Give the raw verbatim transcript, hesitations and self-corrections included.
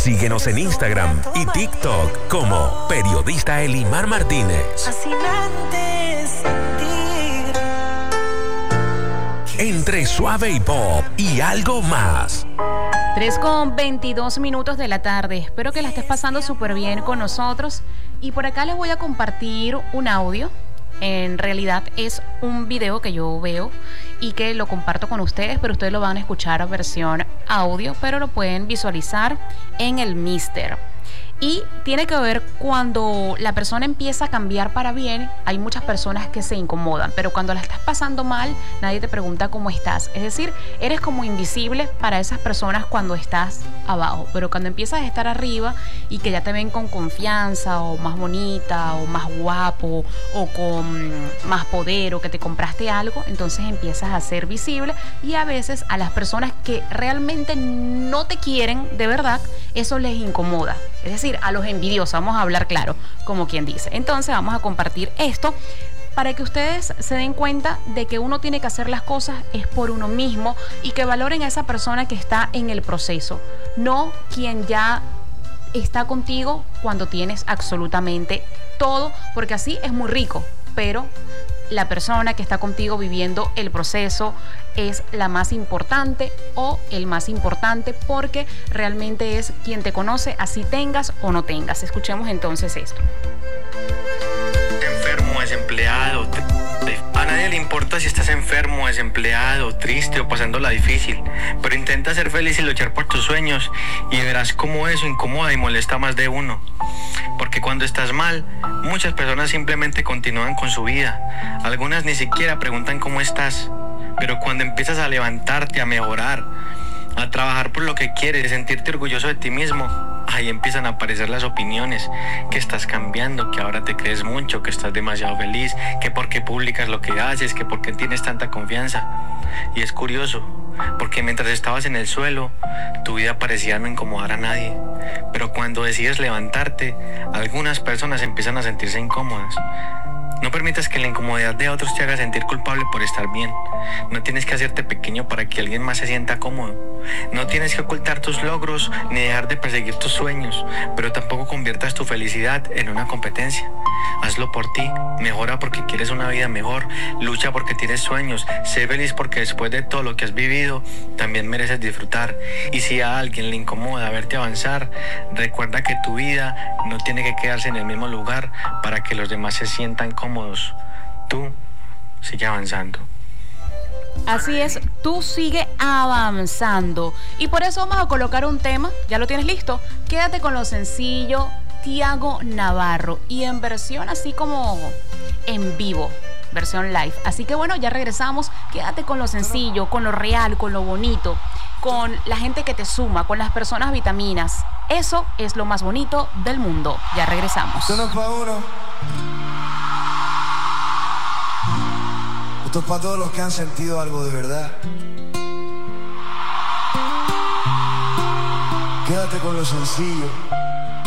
Síguenos en Instagram y TikTok como Periodista Elimar Martínez. Fascinante sentir. Entre suave y pop y algo más. tres con veintidós minutos de la tarde. Espero que la estés pasando súper bien con nosotros. Y por acá les voy a compartir un audio. En realidad es un video que yo veo y que lo comparto con ustedes, pero ustedes lo van a escuchar versión audio, pero lo pueden visualizar en el Mister. Y tiene que ver cuando la persona empieza a cambiar para bien. Hay muchas personas que se incomodan, pero cuando la estás pasando mal, nadie te pregunta cómo estás. Es decir, eres como invisible para esas personas cuando estás abajo, pero cuando empiezas a estar arriba y que ya te ven con confianza o más bonita o más guapo o con más poder o que te compraste algo, entonces empiezas a ser visible. Y a veces a las personas que realmente no te quieren de verdad, eso les incomoda. Es decir, a los envidiosos, vamos a hablar claro, como quien dice. Entonces vamos a compartir esto para que ustedes se den cuenta de que uno tiene que hacer las cosas es por uno mismo y que valoren a esa persona que está en el proceso, no quien ya está contigo cuando tienes absolutamente todo, porque así es muy rico, pero la persona que está contigo viviendo el proceso es la más importante o el más importante, porque realmente es quien te conoce, así tengas o no tengas. Escuchemos entonces esto. Enfermo, desempleado, a nadie le importa si estás enfermo, desempleado, triste o pasándola difícil, pero intenta ser feliz y luchar por tus sueños y verás cómo eso incomoda y molesta a más de uno. Porque cuando estás mal, muchas personas simplemente continúan con su vida. Algunas ni siquiera preguntan cómo estás. Pero cuando empiezas a levantarte, a mejorar, a trabajar por lo que quieres, a sentirte orgulloso de ti mismo, ahí empiezan a aparecer las opiniones, que estás cambiando, que ahora te crees mucho, que estás demasiado feliz, que por qué publicas lo que haces, que por qué tienes tanta confianza. Y es curioso, porque mientras estabas en el suelo, tu vida parecía no incomodar a nadie. Pero cuando decides levantarte, algunas personas empiezan a sentirse incómodas. No permitas que la incomodidad de otros te haga sentir culpable por estar bien. No tienes que hacerte pequeño para que alguien más se sienta cómodo. No tienes que ocultar tus logros ni dejar de perseguir tus sueños, pero tampoco conviertas tu felicidad en una competencia. Hazlo por ti, mejora porque quieres una vida mejor, lucha porque tienes sueños, sé feliz porque después de todo lo que has vivido, también mereces disfrutar. Y si a alguien le incomoda verte avanzar, recuerda que tu vida no tiene que quedarse en el mismo lugar para que los demás se sientan cómodos. Tú sigue avanzando. Así es, tú sigue avanzando. Y por eso vamos a colocar un tema. ¿Ya lo tienes listo? Quédate con lo sencillo, Tiago Navarro. Y en versión así como en vivo, versión live. Así que bueno, ya regresamos. Quédate con lo sencillo, con lo real, con lo bonito, con la gente que te suma, con las personas vitaminas. Eso es lo más bonito del mundo. Ya regresamos. Esto no es pa' uno. Esto es para todos los que han sentido algo de verdad. Quédate con lo sencillo.